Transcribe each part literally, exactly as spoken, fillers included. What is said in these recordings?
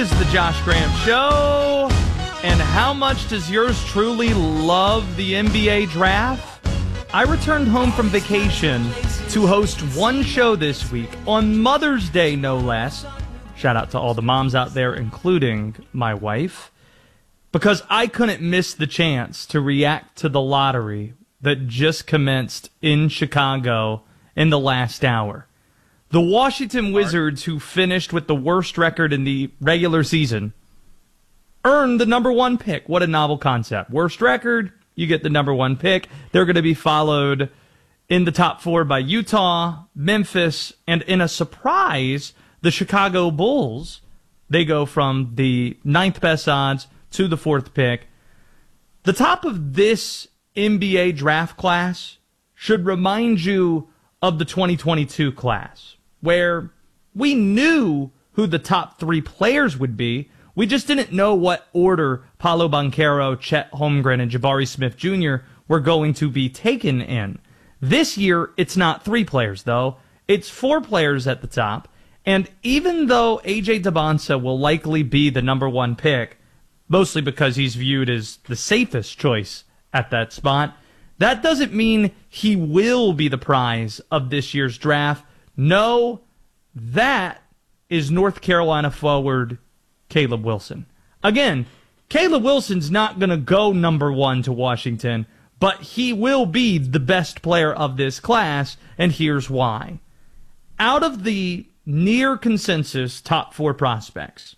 is the Josh Graham Show. And how much does yours truly love the N B A draft? I returned home from vacation to host one show this week, on Mother's Day no less. Shout out to all the moms out there, including my wife. Because I couldn't miss the chance to react to the lottery that just commenced in Chicago in the last hour. The Washington Wizards, who finished with the worst record in the regular season, earned the number one pick. What a novel concept. Worst record, you get the number one pick. They're going to be followed in the top four by Utah, Memphis, and in a surprise, the Chicago Bulls. They go from the ninth best odds to the fourth pick. The top of this N B A draft class should remind you of the twenty twenty-two class, where we knew who the top three players would be. We just didn't know what order Paolo Banchero, Chet Holmgren, and Jabari Smith Junior were going to be taken in. This year, it's not three players, though. It's four players at the top. And even though A J Dybantsa will likely be the number one pick, mostly because he's viewed as the safest choice at that spot, that doesn't mean he will be the prize of this year's draft. No, that is North Carolina forward Caleb Wilson. Again, Caleb Wilson's not going to go number one to Washington, but he will be the best player of this class, and here's why. Out of the near consensus top four prospects,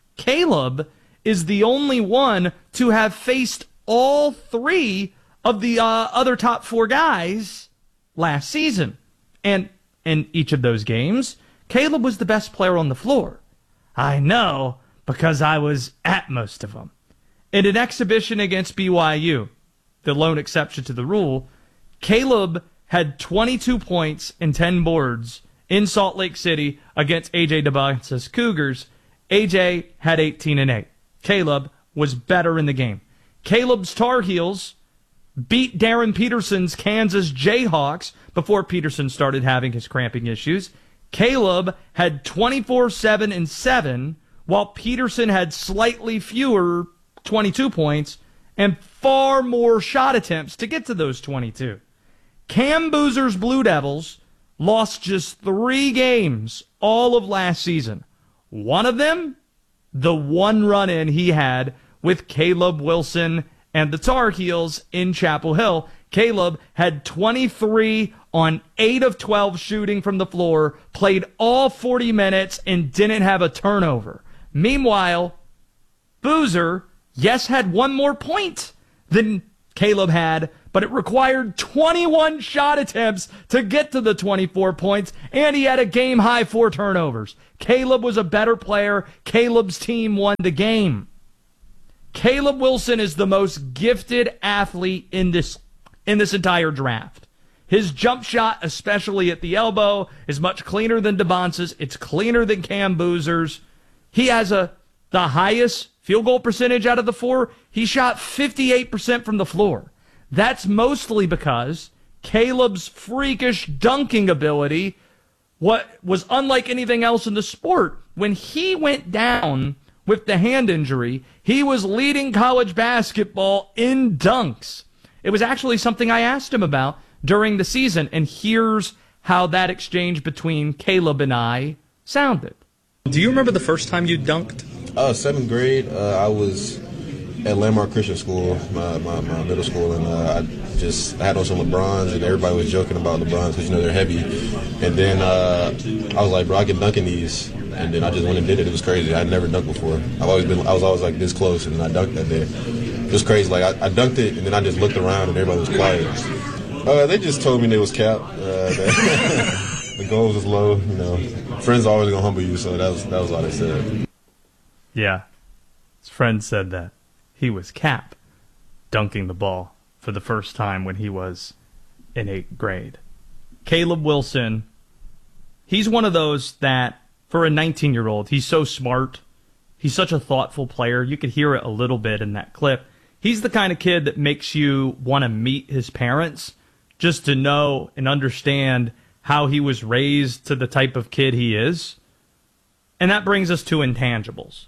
Caleb is the only one to have faced all three of the uh, other top four guys last season. And in each of those games, Caleb was the best player on the floor. I know, because I was at most of them. In an exhibition against B Y U, the lone exception to the rule, Caleb had twenty-two points and ten boards in Salt Lake City against A J Dybantsa's Cougars. A J had eighteen and eight. Caleb was better in the game. Caleb's Tar Heels beat Darren Peterson's Kansas Jayhawks before Peterson started having his cramping issues. Caleb had twenty-four, seven, and seven, while Peterson had slightly fewer twenty-two points and far more shot attempts to get to those twenty-two. Cam Boozer's Blue Devils lost just three games all of last season. One of them, the one run-in he had with Caleb Wilson and the Tar Heels in Chapel Hill. Caleb had twenty-three on eight of twelve shooting from the floor, played all forty minutes, and didn't have a turnover. Meanwhile, Boozer, yes, had one more point than Caleb had, but it required twenty-one shot attempts to get to the twenty-four points, and he had a game-high four turnovers. Caleb was a better player. Caleb's team won the game. Caleb Wilson is the most gifted athlete in this in this entire draft. His jump shot, especially at the elbow, is much cleaner than Dybantsa's. It's cleaner than Cam Boozer's. He has a the highest field goal percentage out of the four. He shot fifty-eight percent from the floor. That's mostly because Caleb's freakish dunking ability what was unlike anything else in the sport. When he went down with the hand injury, he was leading college basketball in dunks. It was actually something I asked him about during the season, and here's how that exchange between Caleb and I sounded. Do you remember the first time you dunked? Uh, seventh grade, uh, I was at Landmark Christian School, my, my, my middle school, and uh, I just I had on some LeBrons, and everybody was joking about LeBrons because, you know, they're heavy. And then uh, I was like, bro, I can dunk in these. And then I just went and did it. It was crazy. I'd never dunked before. I've always been, I was always like this close, and then I dunked that day. It was crazy. Like, I, I dunked it, and then I just looked around, and everybody was quiet. Uh, they just told me they was cap. Uh, that the goal was low. You know, friends are always gonna humble you, so that was that was all they said. Yeah, his friend said that he was cap, dunking the ball for the first time when he was in eighth grade. Caleb Wilson, he's one of those that, for a nineteen-year-old, he's so smart. He's such a thoughtful player. You could hear it a little bit in that clip. He's the kind of kid that makes you want to meet his parents just to know and understand how he was raised to the type of kid he is. And that brings us to intangibles.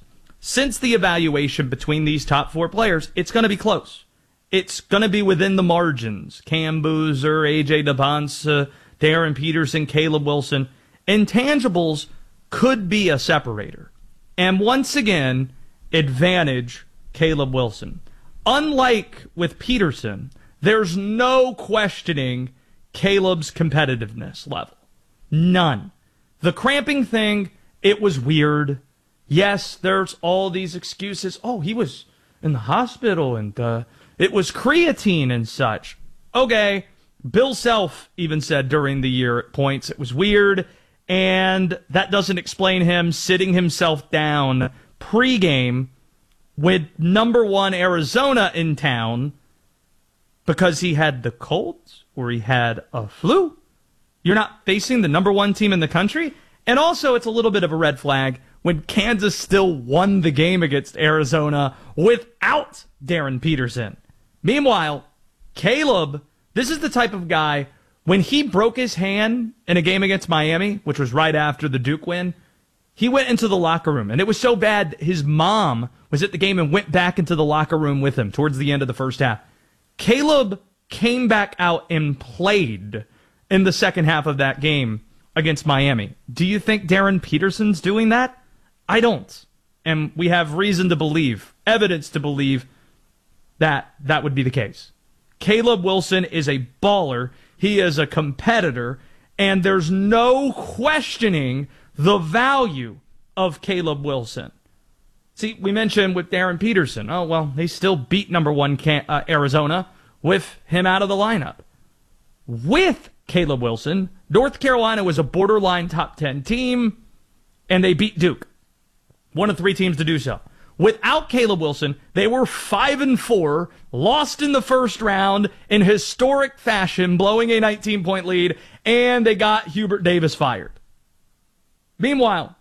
since the evaluation between these top four players, it's going to be close. It's going to be within the margins. Cam Boozer, A J Debonsa, Darren Peterson, Caleb Wilson. Intangibles could be a separator. And once again, advantage Caleb Wilson. Unlike with Peterson, there's no questioning Caleb's competitiveness level. None. The cramping thing, it was weird. Yes, there's all these excuses. Oh, he was in the hospital and uh, it was creatine and such. Okay, Bill Self even said during the year at points it was weird, and that doesn't explain him sitting himself down pregame with number one Arizona in town because he had the colds or he had a flu. You're not facing the number one team in the country. And also, it's a little bit of a red flag when Kansas still won the game against Arizona without Darren Peterson. Meanwhile, Caleb, this is the type of guy, when he broke his hand in a game against Miami, which was right after the Duke win, he went into the locker room. And it was so bad, his mom was at the game and went back into the locker room with him towards the end of the first half. Caleb came back out and played in the second half of that game against Miami. Do you think Darren Peterson's doing that? I don't. And we have reason to believe, evidence to believe, that that would be the case. Caleb Wilson is a baller. He is a competitor. And there's no questioning the value of Caleb Wilson. See, we mentioned with Darren Peterson, oh, well, they still beat number one Can- uh, Arizona with him out of the lineup. With Caleb Wilson, North Carolina was a borderline top ten team, and they beat Duke. One of three teams to do so. Without Caleb Wilson, they were five and four, lost in the first round in historic fashion, blowing a nineteen-point lead, and they got Hubert Davis fired. Meanwhile,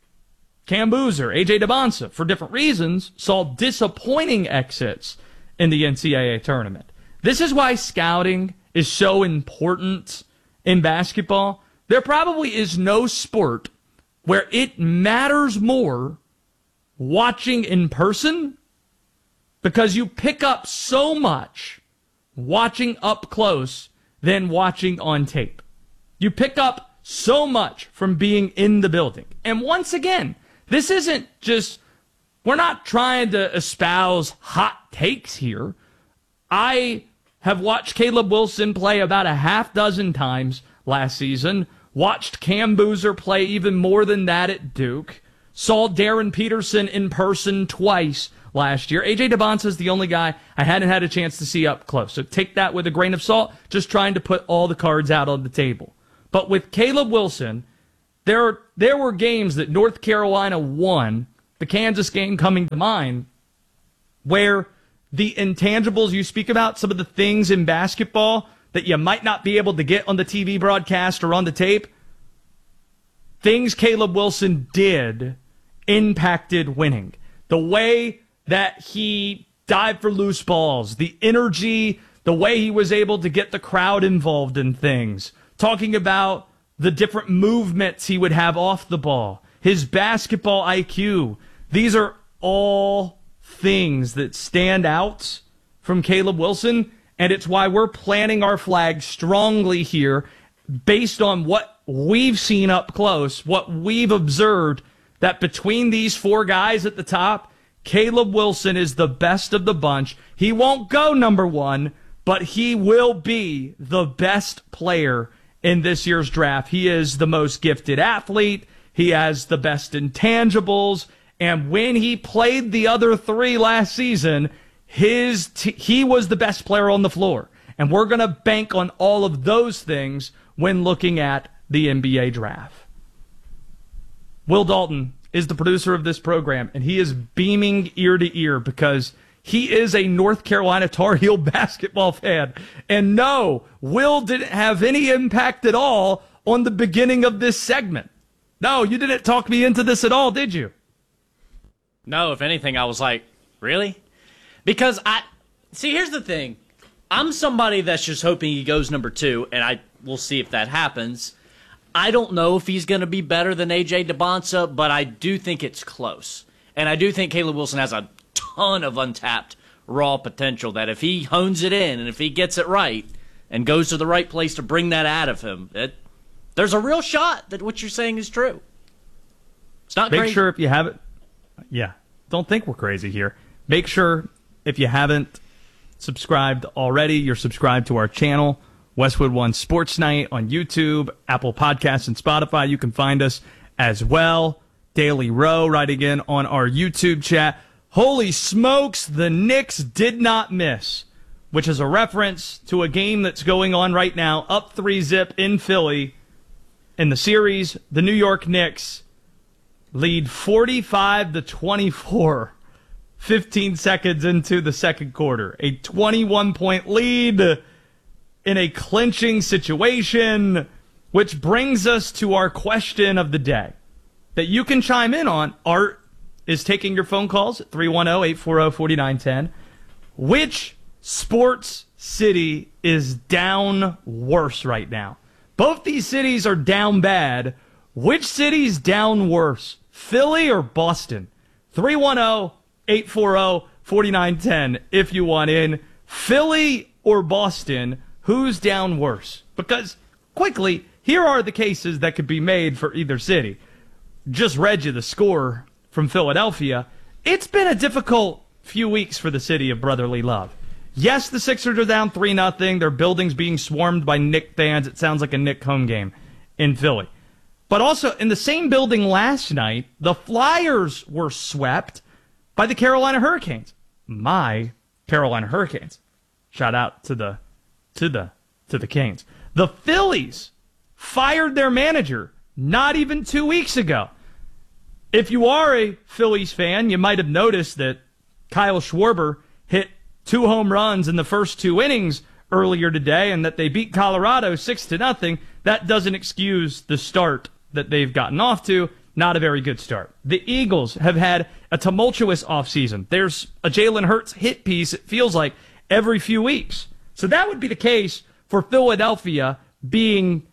Cam Boozer, A J Debonsa, for different reasons, saw disappointing exits in the N C double A tournament. This is why scouting is so important in basketball. There probably is no sport where it matters more watching in person, because you pick up so much watching up close than watching on tape. You pick up so much from being in the building. And once again, this isn't just, we're not trying to espouse hot takes here. I have watched Caleb Wilson play about a half dozen times last season, watched Cam Boozer play even more than that at Duke, saw Darren Peterson in person twice last year. A J Debonsa is the only guy I hadn't had a chance to see up close. So take that with a grain of salt, just trying to put all the cards out on the table. But with Caleb Wilson, there, are, there were games that North Carolina won, the Kansas game coming to mind, where the intangibles you speak about, some of the things in basketball that you might not be able to get on the T V broadcast or on the tape, things Caleb Wilson did impacted winning. The way that he dived for loose balls, the energy, the way he was able to get the crowd involved in things, talking about the different movements he would have off the ball, his basketball I Q. These are all things that stand out from Caleb Wilson, and it's why we're planting our flag strongly here based on what we've seen up close, what we've observed, that between these four guys at the top, Caleb Wilson is the best of the bunch. He won't go number one, but he will be the best player in this year's draft. He is the most gifted athlete. He has the best intangibles. And when he played the other three last season, his t- he was the best player on the floor. And we're going to bank on all of those things when looking at the N B A draft. Will Dalton is the producer of this program, and he is beaming ear to ear because he is a North Carolina Tar Heel basketball fan. And no, Will didn't have any impact at all on the beginning of this segment. No, you didn't talk me into this at all, did you? No, if anything, I was like, really? Because I, see, here's the thing. I'm somebody that's just hoping he goes number two, and I will see if that happens. I don't know if he's going to be better than A J Debonsa, but I do think it's close. And I do think Caleb Wilson has a ton of untapped raw potential that if he hones it in and if he gets it right and goes to the right place to bring that out of him, it, there's a real shot that what you're saying is true. It's not Make crazy. sure if you haven't, yeah, don't think we're crazy here. Make sure if you haven't subscribed already, you're subscribed to our channel, Westwood One Sports Night on YouTube, Apple Podcasts, and Spotify. You can find us as well. Daily Row writing in on our YouTube chat. Holy smokes, the Knicks did not miss, which is a reference to a game that's going on right now, up three zip in Philly. In the series, the New York Knicks lead forty-five to twenty-four. fifteen seconds into the second quarter. A twenty-one point lead in a clinching situation, which brings us to our question of the day that you can chime in on. Art is taking your phone calls at three one zero, eight four zero, four nine one zero. Which sports city is down worse right now? Both these cities are down bad. Which city's down worse? Philly or Boston? three one zero, eight four zero, four nine one zero if you want in. Philly or Boston, who's down worse? Because, quickly, here are the cases that could be made for either city. Just read you the score from Philadelphia. It's been a difficult few weeks for the city of brotherly love. Yes, the Sixers are down three nothing. Their building's being swarmed by Knick fans. It sounds like a Knick home game in Philly. But also, in the same building last night, the Flyers were swept by the Carolina Hurricanes. My Carolina Hurricanes. Shout out to the to the to the Canes. The Phillies fired their manager not even two weeks ago. If you are a Phillies fan, you might have noticed that Kyle Schwarber hit two home runs in the first two innings earlier today, and that they beat Colorado six to nothing. That doesn't excuse the start that they've gotten off to. Not a very good start. The Eagles have had a tumultuous offseason. There's a Jalen Hurts hit piece, it feels like, every few weeks. So that would be the case for Philadelphia being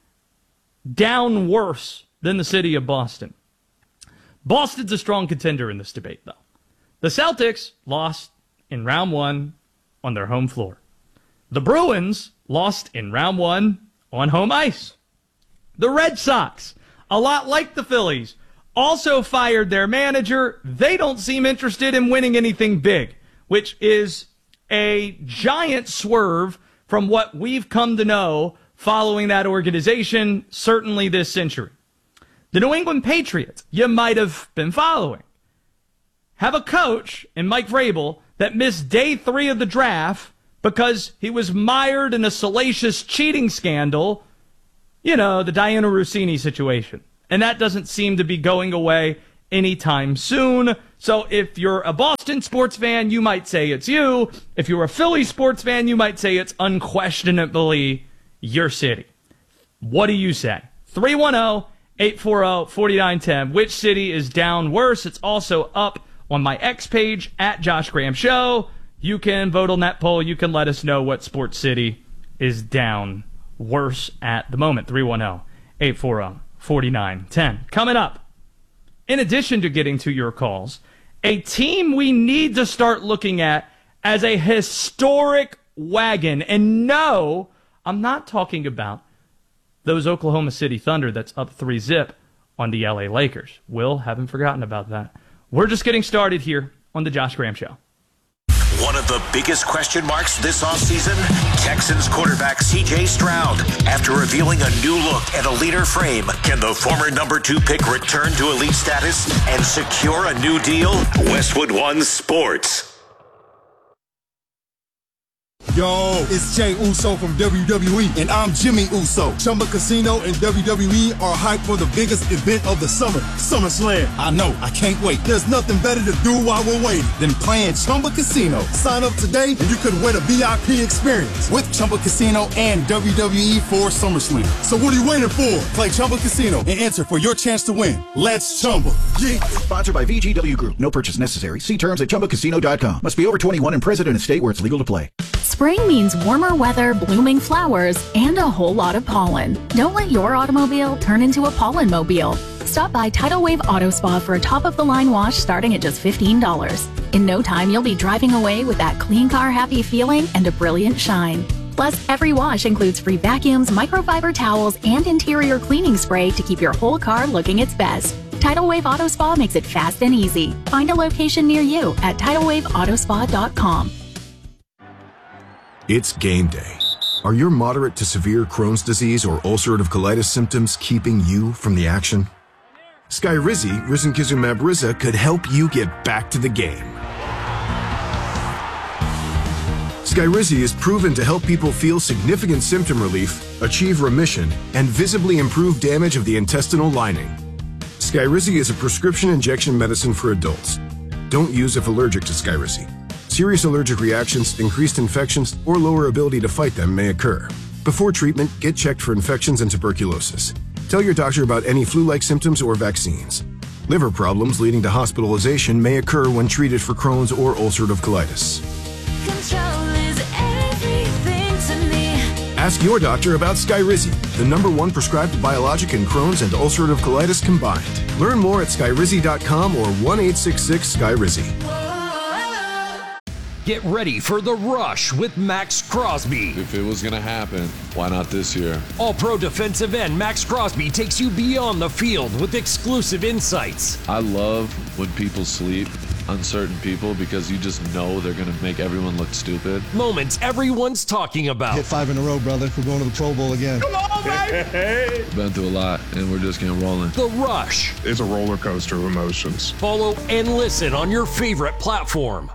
down worse than the city of Boston. Boston's a strong contender in this debate, though. The Celtics lost in round one on their home floor. The Bruins lost in round one on home ice. The Red Sox, a lot like the Phillies, also fired their manager. They don't seem interested in winning anything big, which is a giant swerve from what we've come to know following that organization, certainly this century. The New England Patriots, you might have been following, have a coach in Mike Vrabel that missed day three of the draft because he was mired in a salacious cheating scandal, you know, the Diana Rossini situation. And that doesn't seem to be going away anytime soon. So if you're a Boston sports fan, you might say it's you. If you're a Philly sports fan, you might say it's unquestionably your city. What do you say? three one zero, eight four zero, four nine one zero. Which city is down worse? It's also up on my X page, at Josh Graham Show. You can vote on that poll. You can let us know what sports city is down worse at the moment. three one zero, eight four zero, four nine one zero. Coming up, in addition to getting to your calls, a team we need to start looking at as a historic wagon. And no, I'm not talking about those Oklahoma City Thunder that's up three zip on the L A Lakers. Will, haven't forgotten about that. We're just getting started here on the Josh Graham Show. One of the biggest question marks this offseason, Texans quarterback C J Stroud. After revealing a new look and a leaner frame, can the former number two pick return to elite status and secure a new deal? Westwood One Sports. Yo, it's Jay Uso from W W E, and I'm Jimmy Uso. Chumba Casino and W W E are hyped for the biggest event of the summer, SummerSlam. I know, I can't wait. There's nothing better to do while we're waiting than playing Chumba Casino. Sign up today and you could win a V I P experience with Chumba Casino and W W E for SummerSlam. So what are you waiting for? Play Chumba Casino and enter for your chance to win. Let's Chumba. Yeah. Sponsored by V G W Group. No purchase necessary. See terms at chumba casino dot com. Must be over twenty-one and present in a state where it's legal to play. Spring means warmer weather, blooming flowers, and a whole lot of pollen. Don't let your automobile turn into a pollen mobile. Stop by Tidal Wave Auto Spa for a top-of-the-line wash starting at just fifteen dollars. In no time, you'll be driving away with that clean car happy feeling and a brilliant shine. Plus, every wash includes free vacuums, microfiber towels, and interior cleaning spray to keep your whole car looking its best. Tidal Wave Auto Spa makes it fast and easy. Find a location near you at tidal wave auto spa dot com. It's game day. Are your moderate to severe Crohn's disease or ulcerative colitis symptoms keeping you from the action? Skyrizi, risankizumab Riza, could help you get back to the game. Skyrizi is proven to help people feel significant symptom relief, achieve remission, and visibly improve damage of the intestinal lining. Skyrizi is a prescription injection medicine for adults. Don't use if allergic to Skyrizi. Serious allergic reactions, increased infections, or lower ability to fight them may occur. Before treatment, get checked for infections and tuberculosis. Tell your doctor about any flu-like symptoms or vaccines. Liver problems leading to hospitalization may occur when treated for Crohn's or ulcerative colitis. Control is everything to me. Ask your doctor about Skyrizi, the number one prescribed biologic in Crohn's and ulcerative colitis combined. Learn more at skyrizi dot com or one eight six six Skyrizi. Get ready for The Rush with Max Crosby. If it was going to happen, why not this year? All-pro defensive end Max Crosby takes you beyond the field with exclusive insights. I love when people sleep, uncertain people, because you just know they're going to make everyone look stupid. Moments everyone's talking about. Hit five in a row, brother. We're going to the Pro Bowl again. Come on, baby! Been through a lot, and we're just getting rolling. The Rush. It's a roller coaster of emotions. Follow and listen on your favorite platform.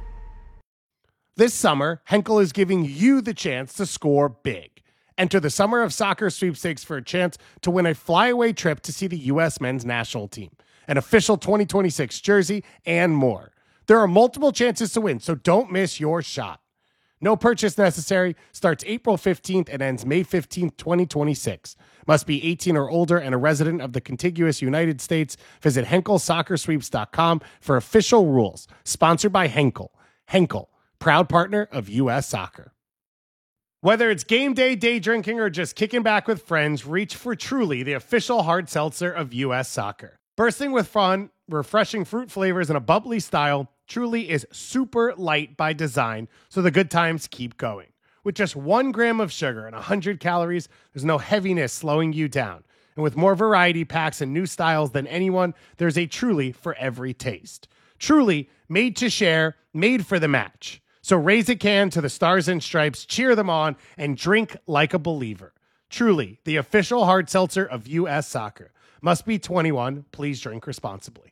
This summer, Henkel is giving you the chance to score big. Enter the Summer of Soccer sweepstakes for a chance to win a flyaway trip to see the U S men's national team, an official twenty twenty-six jersey, and more. There are multiple chances to win, so don't miss your shot. No purchase necessary, starts April fifteenth and ends May fifteenth, twenty twenty-six. Must be eighteen or older and a resident of the contiguous United States. Visit henkel soccer sweeps dot com for official rules. Sponsored by Henkel. Henkel, proud partner of U S Soccer. Whether it's game day, day drinking, or just kicking back with friends, reach for Truly, the official hard seltzer of U S Soccer. Bursting with fun, refreshing fruit flavors, and a bubbly style, Truly is super light by design, so the good times keep going. With just one gram of sugar and one hundred calories, there's no heaviness slowing you down. And with more variety packs and new styles than anyone, there's a Truly for every taste. Truly, made to share, made for the match. So raise a can to the Stars and Stripes, cheer them on, and drink like a believer. Truly, the official hard seltzer of U S Soccer. Must be twenty-one. Please drink responsibly.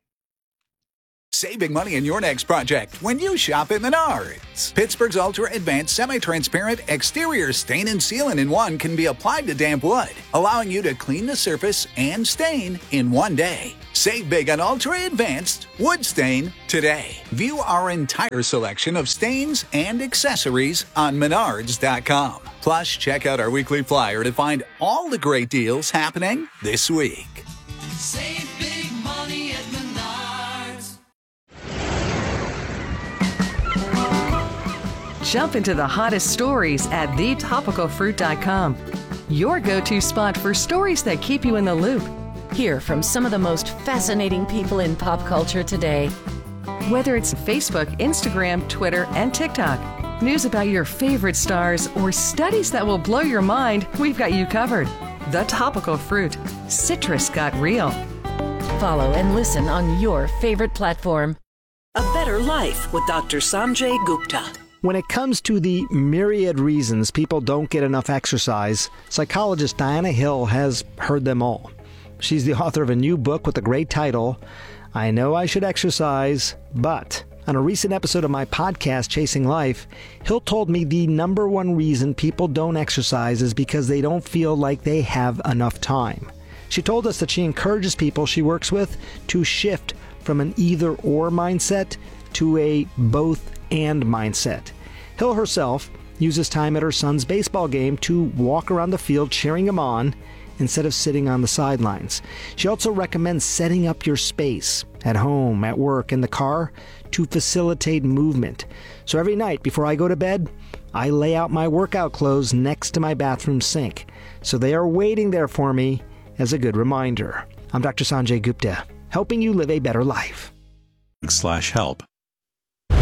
Save big money in your next project when you shop at Menards. Pittsburgh's Ultra Advanced Semi-Transparent Exterior Stain and Sealant in one can be applied to damp wood, allowing you to clean the surface and stain in one day. Save big on Ultra Advanced Wood Stain today. View our entire selection of stains and accessories on menards dot com. Plus, check out our weekly flyer to find all the great deals happening this week. Save big money at Menards. Jump into the hottest stories at the topical fruit dot com. Your go-to spot for stories that keep you in the loop. Hear from some of the most fascinating people in pop culture today. Whether it's Facebook, Instagram, Twitter, and TikTok, news about your favorite stars, or studies that will blow your mind, we've got you covered. The Topical Fruit. Citrus got real. Follow and listen on your favorite platform. A Better Life with Doctor Sanjay Gupta. When it comes to the myriad reasons people don't get enough exercise, psychologist Diana Hill has heard them all. She's the author of a new book with a great title, I Know I Should Exercise, But... On a recent episode of my podcast, Chasing Life, Hill told me the number one reason people don't exercise is because they don't feel like they have enough time. She told us that she encourages people she works with to shift from an either-or mindset to a both-and mindset. Hill herself uses time at her son's baseball game to walk around the field cheering him on instead of sitting on the sidelines. She also recommends setting up your space. at home, at work, in the car, to facilitate movement. So every night before I go to bed, I lay out my workout clothes next to my bathroom sink, so they are waiting there for me as a good reminder. I'm Doctor Sanjay Gupta, helping you live a better life. Slash help.